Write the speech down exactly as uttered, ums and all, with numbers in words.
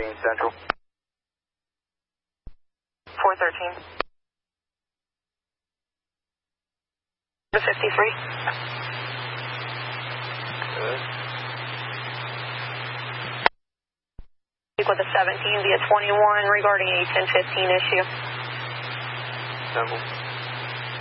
Central. four thirteen. The fifty-three. Good. Speak with the seventeen via twenty-one regarding a ten fifteen issue. Temple.